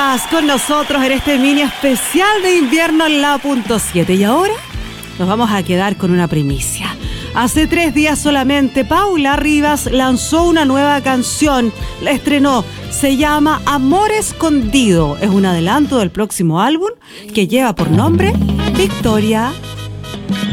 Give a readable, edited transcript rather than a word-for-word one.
Rivas con nosotros en este mini especial de invierno en la .7. Y ahora nos vamos a quedar con una primicia. Hace 3 días solamente Paula Rivas lanzó una nueva canción, la estrenó, se llama Amor Escondido. Es un adelanto del próximo álbum que lleva por nombre Victoria.